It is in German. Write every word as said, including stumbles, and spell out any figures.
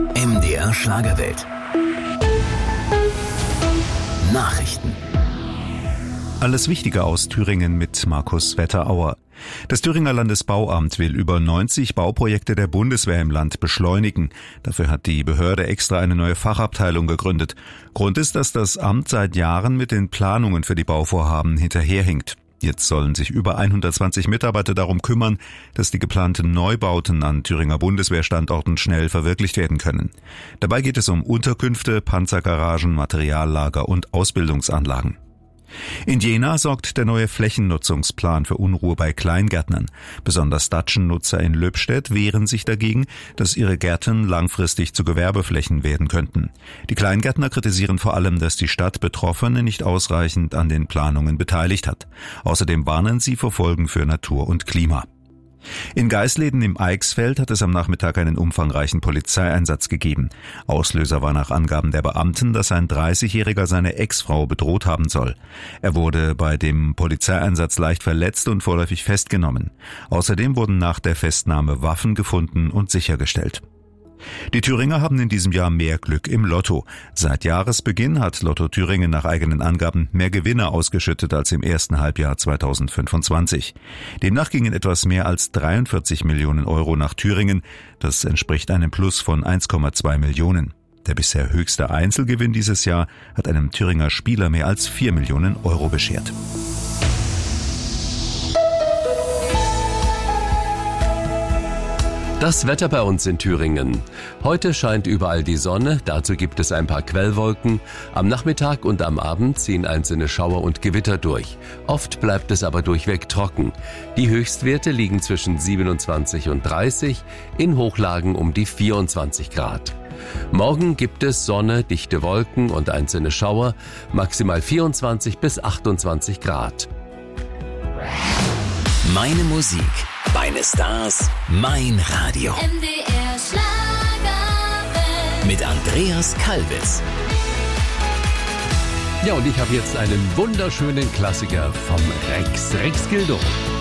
M D R Schlagerwelt. Nachrichten. Alles Wichtige aus Thüringen mit Markus Wetterauer. Das Thüringer Landesbauamt will über neunzig Bauprojekte der Bundeswehr im Land beschleunigen. Dafür hat die Behörde extra eine neue Fachabteilung gegründet. Grund ist, dass das Amt seit Jahren mit den Planungen für die Bauvorhaben hinterherhinkt. Jetzt sollen sich über hundertzwanzig Mitarbeiter darum kümmern, dass die geplanten Neubauten an Thüringer Bundeswehrstandorten schnell verwirklicht werden können. Dabei geht es um Unterkünfte, Panzergaragen, Materiallager und Ausbildungsanlagen. In Jena sorgt der neue Flächennutzungsplan für Unruhe bei Kleingärtnern. Besonders Datschennutzer in Löbstedt wehren sich dagegen, dass ihre Gärten langfristig zu Gewerbeflächen werden könnten. Die Kleingärtner kritisieren vor allem, dass die Stadt Betroffene nicht ausreichend an den Planungen beteiligt hat. Außerdem warnen sie vor Folgen für Natur und Klima. In Geisleden im Eichsfeld hat es am Nachmittag einen umfangreichen Polizeieinsatz gegeben. Auslöser war nach Angaben der Beamten, dass ein dreißigjähriger seine Ex-Frau bedroht haben soll. Er wurde bei dem Polizeieinsatz leicht verletzt und vorläufig festgenommen. Außerdem wurden nach der Festnahme Waffen gefunden und sichergestellt. Die Thüringer haben in diesem Jahr mehr Glück im Lotto. Seit Jahresbeginn hat Lotto Thüringen nach eigenen Angaben mehr Gewinne ausgeschüttet als im ersten Halbjahr zweitausendfünfundzwanzig. Demnach gingen etwas mehr als dreiundvierzig Millionen Euro nach Thüringen. Das entspricht einem Plus von eins Komma zwei Millionen. Der bisher höchste Einzelgewinn dieses Jahr hat einem Thüringer Spieler mehr als vier Millionen Euro beschert. Das Wetter bei uns in Thüringen. Heute scheint überall die Sonne, dazu gibt es ein paar Quellwolken. Am Nachmittag und am Abend ziehen einzelne Schauer und Gewitter durch. Oft bleibt es aber durchweg trocken. Die Höchstwerte liegen zwischen siebenundzwanzig und dreißig, in Hochlagen um die vierundzwanzig Grad. Morgen gibt es Sonne, dichte Wolken und einzelne Schauer, maximal vierundzwanzig bis achtundzwanzig Grad. Meine Musik, meine Stars, mein Radio. M D R Schlagerwelt. Mit Andreas Kalbitz. Ja, und ich habe jetzt einen wunderschönen Klassiker vom Rex, Rex Gildo.